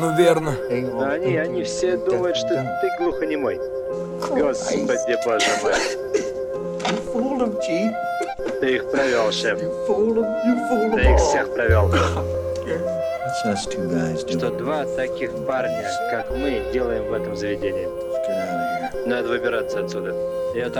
Ну верно. Да они все думают, что ты глухонемой. Господи, боже мой. Ты их провел, шеф. Ты их всех провел. Что два таких парня, как мы, делаем в этом заведении. Надо выбираться отсюда. Я там